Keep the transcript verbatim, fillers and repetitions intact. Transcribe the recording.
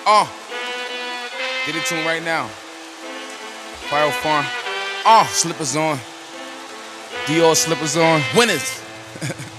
Oh, get it to him right now. Fire Farm. Oh, slippers on. Dior slippers on. Winners.